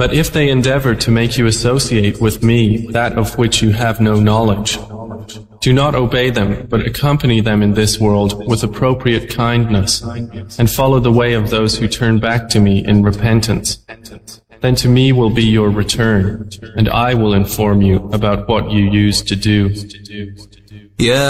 But if they endeavor to make you associate with me that of which you have no knowledge, do not obey them, but accompany them in this world with appropriate kindness, and follow the way of those who turn back to me in repentance. Then to me will be your return, and I will inform you about what you used to do.